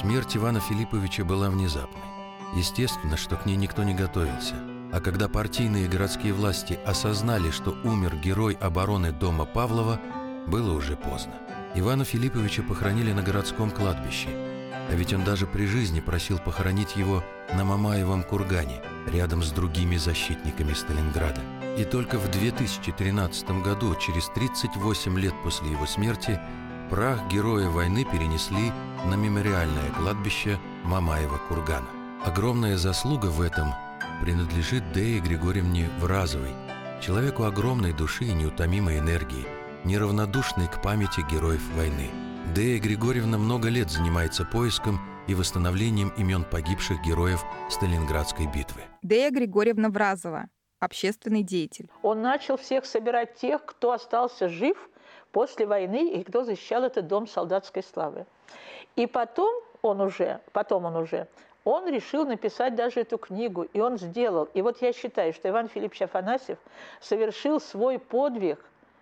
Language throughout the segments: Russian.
Смерть Ивана Филипповича была внезапной. Естественно, что к ней никто не готовился. А когда партийные и городские власти осознали, что умер герой обороны дома Павлова, было уже поздно. Ивана Филипповича похоронили на городском кладбище. А ведь он даже при жизни просил похоронить его на Мамаевом кургане, рядом с другими защитниками Сталинграда. И только в 2013 году, через 38 лет после его смерти, прах героя войны перенесли на мемориальное кладбище Мамаева кургана. Огромная заслуга в этом принадлежит Дее Григорьевне Вразовой, человеку огромной души и неутомимой энергии, неравнодушной к памяти героев войны. Дея Григорьевна много лет занимается поиском и восстановлением имен погибших героев Сталинградской битвы. Дея Григорьевна Вразова, общественный деятель. Он начал всех собирать тех, кто остался жив после войны и кто защищал этот дом солдатской славы. И потом он решил написать даже эту книгу, и он сделал. И вот я считаю, что Иван Филиппович Афанасьев совершил свой подвиг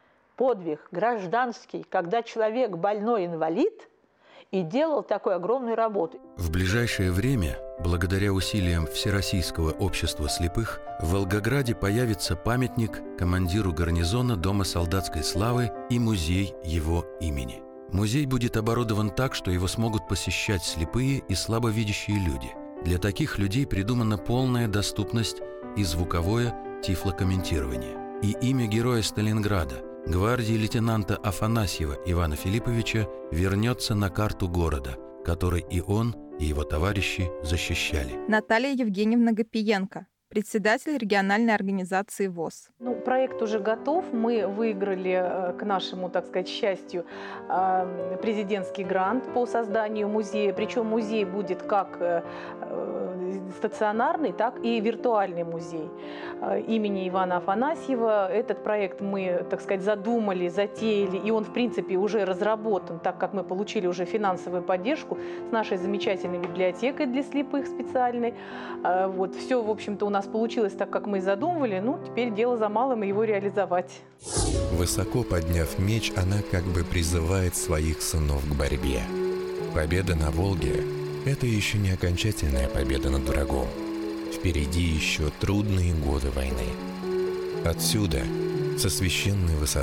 гражданский, когда человек больной инвалид, и делал такую огромную работу. В ближайшее время, благодаря усилиям Всероссийского общества слепых, в Волгограде появится памятник командиру гарнизона Дома солдатской славы и музей его имени. Музей будет оборудован так, что его смогут посещать слепые и слабовидящие люди. Для таких людей придумана полная доступность и звуковое тифлокомментирование. И имя героя Сталинграда, гвардии лейтенанта Афанасьева Ивана Филипповича, вернется на карту города, который и он, и его товарищи защищали. Наталья Евгеньевна Гапиенко, председатель региональной организации ВОС. Проект уже готов. Мы выиграли, к нашему, так сказать, счастью, президентский грант по созданию музея. Причем музей будет как стационарный, так и виртуальный музей имени Ивана Афанасьева. Этот проект мы, так сказать, задумали, затеяли, и он, в принципе, уже разработан, так как мы получили уже финансовую поддержку с нашей замечательной библиотекой для слепых специальной. Вот, все, в общем-то, у нас получилось так, как мы и задумывали. Теперь дело за малым его реализовать. Высоко подняв меч, она как бы призывает своих сынов к борьбе. Победа на Волге – это еще не окончательная победа над врагом. Впереди еще трудные годы войны. Отсюда, со священной высоты,